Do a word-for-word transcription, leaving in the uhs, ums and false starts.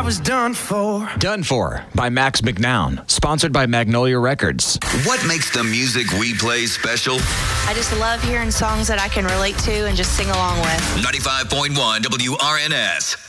was done for. Done For by Max McNown. Sponsored by Magnolia Records. What makes the music we play special? I just love hearing songs that I can relate to and just sing along with. ninety-five point one W R N S.